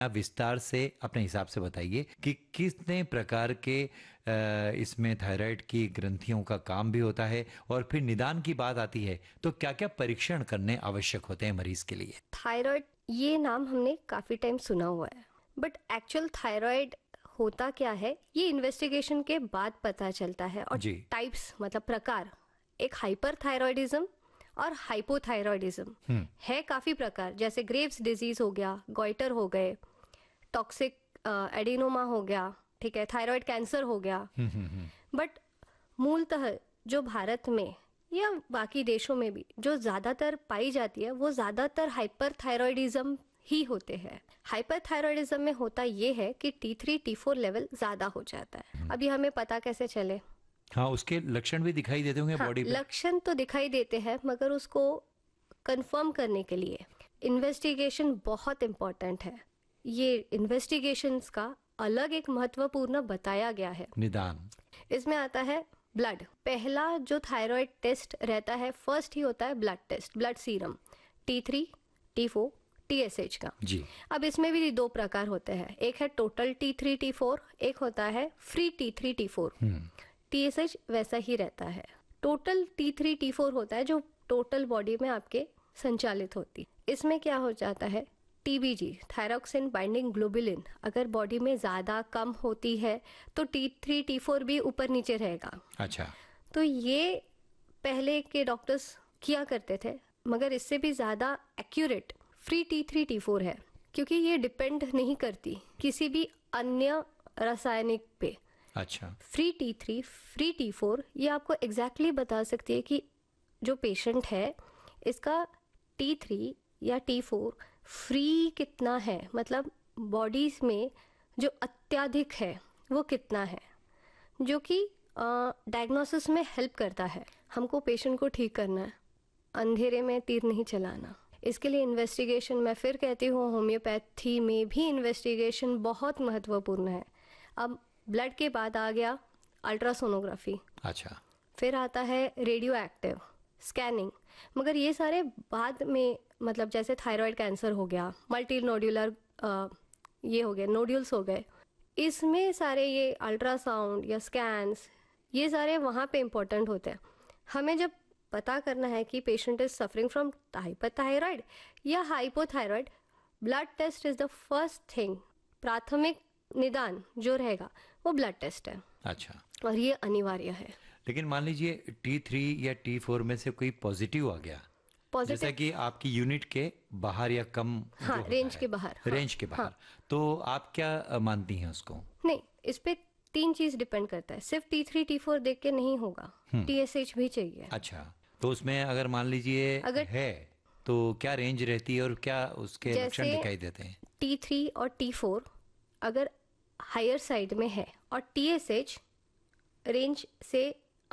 आप विस्तार से अपने हिसाब से बताइए कि कितने प्रकार के इसमें थायराइड की ग्रंथियों का काम भी होता है, और फिर निदान की बात आती है तो क्या क्या परीक्षण करने आवश्यक होते हैं मरीज के लिए। थायराइड ये नाम हमने काफी टाइम सुना हुआ है, बट एक्चुअल थायराइड होता क्या है ये इन्वेस्टिगेशन के बाद पता चलता है। और जी। टाइप्स मतलब प्रकार, एक हाइपर थायराइडिज्म और हाइपोथायरॉयडिज्म है। काफी प्रकार, जैसे ग्रेव्स डिजीज हो गया, गॉइटर हो गए, टॉक्सिक एडिनोमा हो गया, ठीक है, थायराइड कैंसर हो गया। बट मूलतः जो भारत में या बाकी देशों में भी जो ज्यादातर पाई जाती है वो ज्यादातर हाइपर थायरॉयडिज्म ही होते हैं। हाइपर थायरॉयडिज्म में होता ये है कि T3 T4 लेवल ज्यादा हो जाता है। अभी हमें पता कैसे चले? हाँ, उसके लक्षण भी दिखाई देते होंगे बॉडी पे। लक्षण तो दिखाई देते हैं, मगर उसको कंफर्म करने के लिए इन्वेस्टिगेशन बहुत इम्पोर्टेंट है। ये इन्वेस्टिगेशंस का अलग एक महत्वपूर्ण बताया गया है। निदान इसमें आता है ब्लड। पहला जो थायराइड टेस्ट रहता है, फर्स्ट ही होता है blood test, blood serum T3 T4 TSH का। जी। अब इसमें भी दो प्रकार होते हैं, एक है टोटल T3 T4, एक होता है फ्री T3 T4। TSH वैसा ही रहता है। टोटल T3 T4 होता है जो टोटल बॉडी में आपके संचालित होती। इसमें क्या हो जाता है, TBG थायरोक्सिन बाइंडिंग ग्लोबुलिन अगर बॉडी में ज्यादा कम होती है तो T3 T4 भी ऊपर नीचे रहेगा। अच्छा। तो ये पहले के डॉक्टर्स किया करते थे, मगर इससे भी ज्यादा एक्यूरेट फ्री T3 T4 है, क्योंकि ये डिपेंड नहीं करती किसी भी अन्य रासायनिक पे। अच्छा। फ्री T3 फ्री T4 ये आपको एग्जैक्टली बता सकती है कि जो पेशेंट है इसका T3 या T4 फ्री कितना है, मतलब बॉडीज में जो अत्यधिक है वो कितना है, जो कि डायग्नोसिस में हेल्प करता है। हमको पेशेंट को ठीक करना है, अंधेरे में तीर नहीं चलाना। इसके लिए इन्वेस्टिगेशन, मैं फिर कहती हूँ, होम्योपैथी में भी इन्वेस्टिगेशन बहुत महत्वपूर्ण है। अब ब्लड के बाद आ गया अल्ट्रासोनोग्राफी। अच्छा। फिर आता है रेडियो एक्टिव स्कैनिंग, मगर ये सारे बाद में, मतलब जैसे थायराइड कैंसर हो गया, मल्टी नोड्यूलर ये हो गए, नोड्यूल्स हो गए, इसमें सारे ये अल्ट्रासाउंड या स्कैन्स ये सारे वहाँ पे इम्पोर्टेंट होते हैं। हमें जब पता करना है कि patient is suffering from hyperthyroid या hypothyroid, blood test is the first thing. प्राथमिक निदान जो रहेगा वो ब्लड टेस्ट है। अच्छा। और ये अनिवार्य है। लेकिन मान लीजिए T3 या T4 में से कोई पॉजिटिव आ गया, जैसा कि आपकी यूनिट के बाहर या कम, हाँ, रेंज के बाहर, रेंज के बाहर, तो आप क्या मानती हैं उसको? नहीं, इस पे तीन चीज डिपेंड करता है, सिर्फ T3 T4 देख के नहीं होगा, TSH भी चाहिए। अच्छा, तो उसमें अगर मान लीजिए अगर है तो क्या रेंज रहती है और क्या उसके लक्षण जैसे दिखाई देते हैं? T3 और T4 अगर हायर साइड में है और TSH रेंज से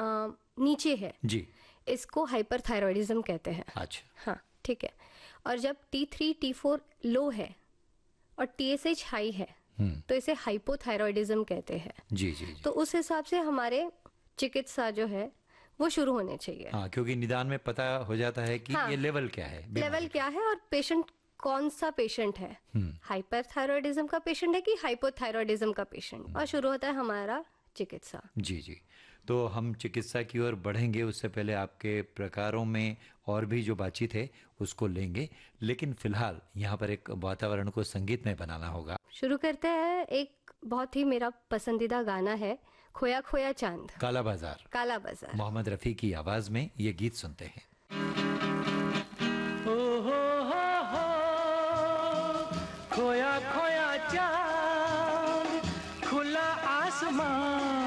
नीचे है जी, इसको हाइपरथायरॉयडिज्म कहते हैं। अच्छा। हाँ, ठीक है। और जब T3 T4 लो है और TSH हाई है तो इसे हाइपोथायरॉयडिज्म कहते हैं। जी जी जी। तो उस हिसाब से हमारे चिकित्सा जो है वो शुरू होने चाहिए। हाँ, क्योंकि निदान में पता हो जाता है कि हाँ, ये लेवल क्या है, लेवल क्या है, और पेशेंट कौन सा पेशेंट है, हाइपरथायरॉयडिज्म का पेशेंट है कि हाइपोथायरॉयडिज्म का पेशेंट, और शुरू होता है हमारा चिकित्सा। जी जी। तो हम चिकित्सा की ओर बढ़ेंगे, उससे पहले आपके प्रकारों में और भी जो बातचीत है उसको लेंगे, लेकिन फिलहाल यहाँ पर एक वातावरण को संगीतमय बनाना होगा। शुरू करते हैं। एक बहुत ही मेरा पसंदीदा गाना है, खोया खोया चांद, काला बाजार, काला बाजार। मोहम्मद रफ़ी की आवाज में ये गीत सुनते हैं। हो हो खोया खोया चांद, खुला आसमान।